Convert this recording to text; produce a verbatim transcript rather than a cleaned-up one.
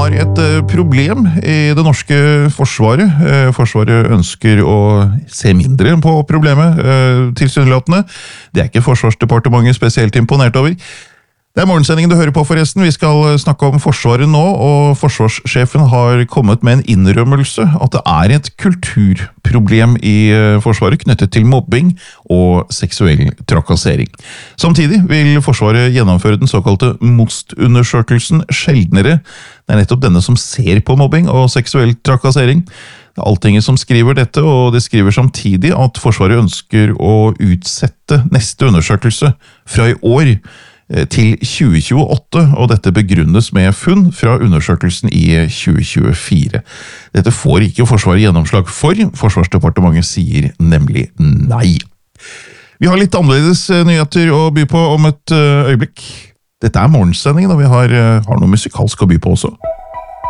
har et problem i det norske forsvaret. Forsvaret ønsker å se mindre på problemet, tilsynelatende. Det er ikke Forsvarsdepartementet spesielt imponert over. Det er morgensendingen du hører på forresten. Vi skal snakke om Forsvaret nå, og forsvarssjefen har kommet med en innrømmelse at det er et kulturproblem i Forsvaret knyttet til mobbing og seksuell trakassering. Samtidig vil Forsvaret gjennomføre den såkalte MOST-undersøkelsen sjeldnere. Det er nettopp denne som ser på mobbing og seksuell trakassering. Det er Altinget som skriver dette, og de skriver samtidig at Forsvaret ønsker å utsette neste undersøkelse fra i år til tjue tjueåtte, og dette begrunnes med funn fra undersøkelsen i tjue tjuefire. Dette får ikke Forsvaret gjennomslag for. Forsvarsdepartementet sier nemlig nei. Vi har litt annerledes nyheter å by på om et øyeblikk. Dette er morgensendingen, og vi har, har noe musikalsk å by på også.